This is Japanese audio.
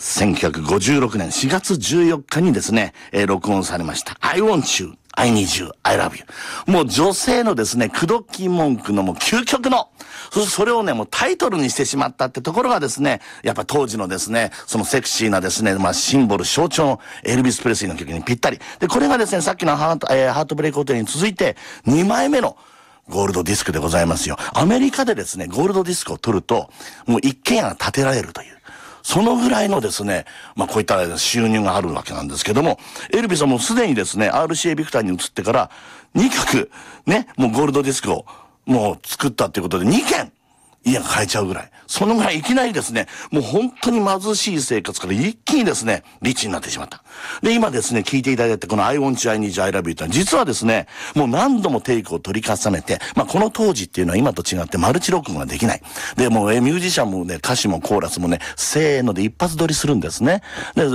1956年4月14日にですね、録音されました。I want you, I need you, I love you。もう女性のですね、口説き文句のもう究極の、それをね、もうタイトルにしてしまったってところがですね、やっぱ当時のですね、そのセクシーなですね、シンボル、象徴のエルビス・プレスリーの曲にぴったり。で、これがですね、さっきのハートブレイクホテルに続いて、2枚目のゴールドディスクでございますよ。アメリカでですね、ゴールドディスクを取ると、もう一軒家が建てられるという。そのぐらいのですね、こういった収入があるわけなんですけども、エルビスはもうすでにですね、RCA ビクターに移ってから、2曲、ね、もうゴールドディスクをもう作ったっていうことで、2軒家が買えちゃうぐらい。そのぐらいいきなりですね、もう本当に貧しい生活から一気にですね、リッチになってしまった。で、今ですね、聴いていただいてこの I want you, I need you, I love you ってのは実はですね、もう何度もテイクを取り重ねて、この当時っていうのは今と違ってマルチ録音ができない。で、もうミュージシャンもね、歌詞もコーラスもね、せーので一発撮りするんですね。で